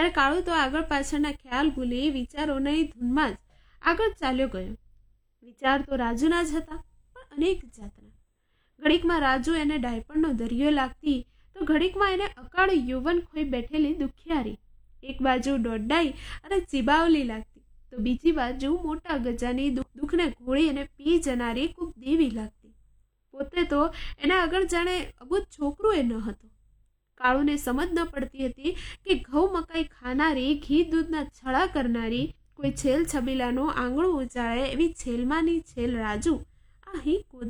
ત્યારે કાળુ તો આગળ પાછળના ખ્યાલ ભૂલી વિચારોની ધૂનમાં જ આગળ ચાલ્યો ગયો. વિચાર તો રાજુના જ હતા, પણ અનેક જાતના. ઘડીકમાં રાજુ એને ડાયપણનો દરિયો લાગતી, તો ઘડીકમાં એને અકાળ યૌવન ખોઈ બેઠેલી દુખિયારી. એક બાજુ દોડાઈ અને ચીબાવલી લાગતી, તો બીજી બાજુ મોટા ગજાની દુઃખને ઘોળી અને પી જનારી ખૂબ દેવી લાગતી. પોતે તો એના આગળ જાણે અબૂત છોકરું એ ન હતો. કાળુને સમજ ન પડતી હતી કે ઘઉં મકાઈ ખાનારી, ઘી દૂધના છળા કરનારી, કોઈ છેલ છબીલાનું આંગણું ઉજાળે એવી છેલમાંની છેલ રાજુ અહીં